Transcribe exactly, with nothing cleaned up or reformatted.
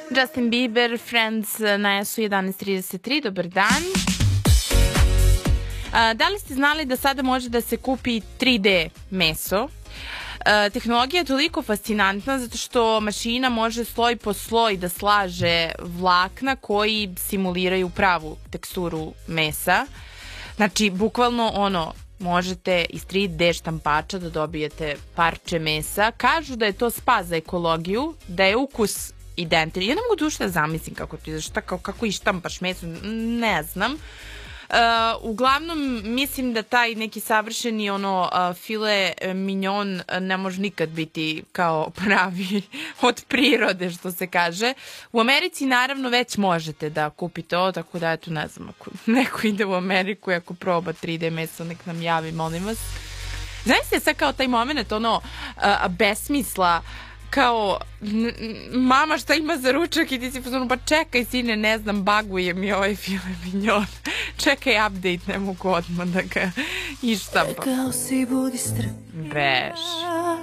Justin Bieber, Friends na S U jedanaest trideset tri, dobar dan. Da li ste znali da sada može da se kupi tri D meso? Tehnologija je toliko fascinantna zato što mašina može sloj po sloj da slaže vlakna koji simuliraju pravu teksturu mesa. Znači, bukvalno ono, možete iz tri D štampača da dobijete parče mesa. Kažu da je to spas za ekologiju, da je ukus identičan. Ja ne mogu duše da zamislim kako to izgleda, kako, kako ištampaš meso, ne znam. Uh, uglavnom, mislim da taj neki savršeni ono uh, file mignon ne može nikad biti kao pravi od prirode, što se kaže. U Americi naravno već možete da kupite to, tako da eto, ne znam, ako neko ide u Ameriku i ako proba tri D meso, nek nam javi, molim vas. Znaš se sad kao taj moment, ono, uh, besmisla, kao, mama šta ima za ručak i ti si pozorno, pa čekaj sine, ne znam, baguje mi ovaj file mignon. Čekaj update, ne mogu odmah da ga ištampam. Beš.